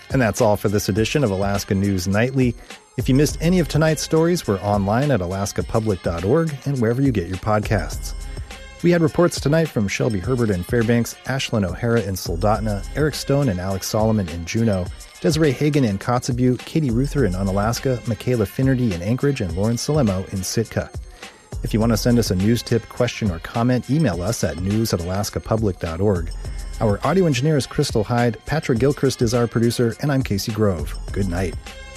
And that's all for this edition of Alaska News Nightly. If you missed any of tonight's stories, we're online at alaskapublic.org and wherever you get your podcasts. We had reports tonight from Shelby Herbert in Fairbanks, Ashlyn O'Hara in Soldotna, Eric Stone and Alex Solomon in Juneau, Desiree Hagan in Kotzebue, Katie Ruther in Unalaska, Michaela Finnerty in Anchorage, and Lauren Salemo in Sitka. If you want to send us a news tip, question, or comment, email us at news@alaskapublic.org. Our audio engineer is Crystal Hyde, Patrick Gilchrist is our producer, and I'm Casey Grove. Good night.